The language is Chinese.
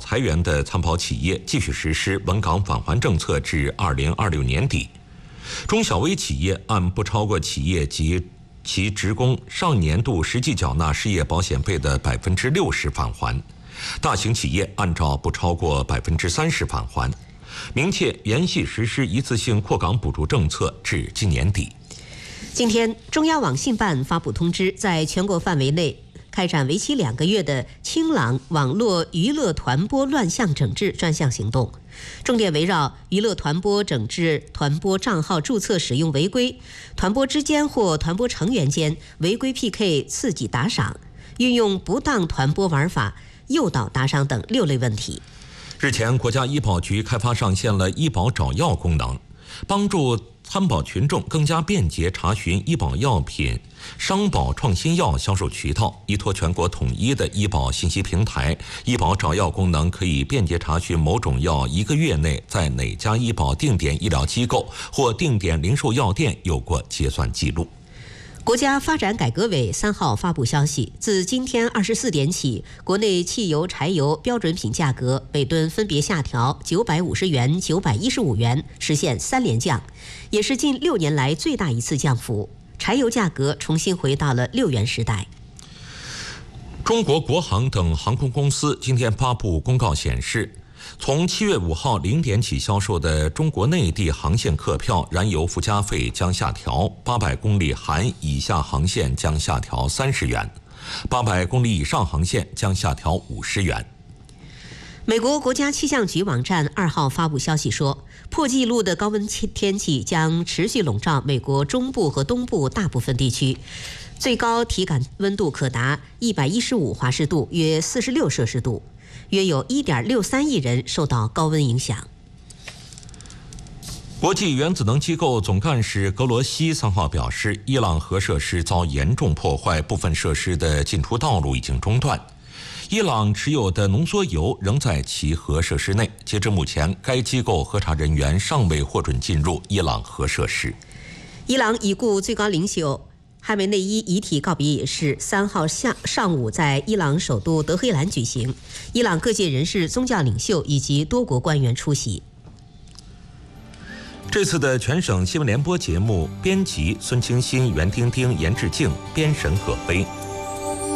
裁员的参保企业继续实施稳岗返还政策至2026年底。中小微企业按不超过企业及其职工上年度实际缴纳失业保险费的60%返还，大型企业按照不超过30%返还，明确延续实施一次性扩岗补助政策至今年底。 今天，中央网信办发布通知，在全国范围内开展为期2个月的清朗网络娱乐团播乱象整治专项行动，重点围绕娱乐团播整治团播账号注册使用违规、团播之间或团播成员间违规 PK 刺激打赏、运用不当团播玩法诱导打赏等6类问题。 日前，国家医保局开发上线了医保找药功能，帮助参保群众更加便捷查询医保药品、商保创新药销售渠道。依托全国统一的医保信息平台，医保找药功能可以便捷查询某种药1个月内在哪家医保定点医疗机构或定点零售药店有过结算记录。 国家发展改革委3号发布消息，自今天24点起，国内汽油、柴油标准品价格每吨分别下调950元、915元，实现3连降，也是近6年来最大一次降幅。柴油价格重新回到了6元时代。 中国国航等航空公司今天发布公告显示，从7月5号0点起销售的中国内地航线客票燃油附加费将下调，800公里含以下航线将下调30元，800公里以上航线将下调50元。 美国国家气象局网站2号发布消息说，破纪录的高温天气将持续笼罩美国中部和东部大部分地区，最高体感温度可达115华氏度，约46摄氏度。约有1.63亿人受到高温影响。 国际原子能机构总干事格罗西3号表示，伊朗核设施遭严重破坏，部分设施的进出道路已经中断。伊朗持有的浓缩铀仍在其核设施内，截至目前，该机构核查人员尚未获准进入伊朗核设施。 伊朗已故最高领袖哈梅内伊遗体告别仪式3号上午在伊朗首都德黑兰举行，伊朗各界人士、宗教领袖以及多国官员出席。 这次的全省新闻联播节目编辑孙清新、袁丁丁、严志静，编审葛飞。